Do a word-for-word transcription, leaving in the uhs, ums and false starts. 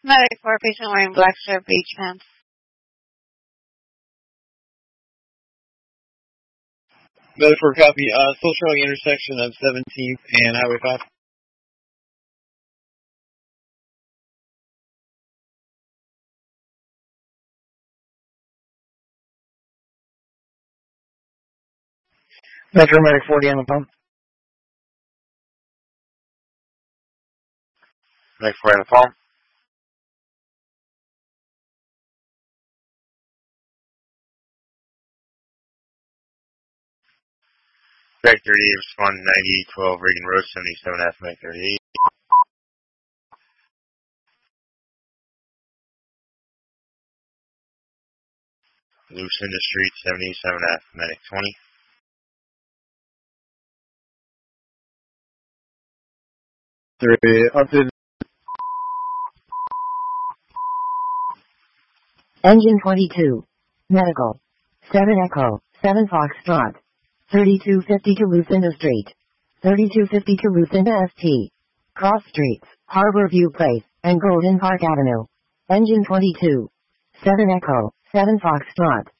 Medic for a patient wearing black shirt, beige pants. Medic for a copy. Uh, still showing intersection of seventeenth and Highway five. Metro Medic forty on the phone. Medic forty on the phone. Medic thirty-eight, respond to ninety-eight twelve Reagan Road, seventy-seven F, Medic thirty-eight. Lucinda Street, seventy-seven F, Medic twenty. Three, up to Engine twenty-two. Medical. seven Echo, seven Foxtrot. thirty-two fifty-two Lucinda Street. thirty-two fifty-two Lucinda S T. Cross Streets, Harbor View Place, and Golden Park Avenue. Engine twenty-two. seven Echo, seven Foxtrot.